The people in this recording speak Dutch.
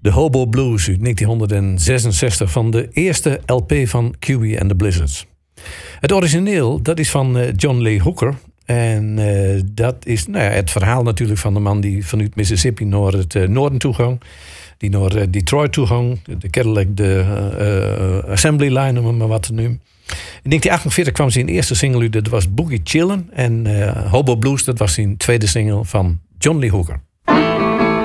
De Hobo Blues uit 1966 van de eerste LP van QB and the Blizzards. Het origineel, dat is van John Lee Hooker. En dat is het verhaal natuurlijk van de man die vanuit Mississippi naar het noorden toe ging. Die naar Detroit toe ging. De Cadillac, de Assembly Line, om maar wat te noemen. In 1948 kwam zijn eerste single uit, dat was Boogie Chillin'. En Hobo Blues, dat was zijn tweede single van John Lee Hooker.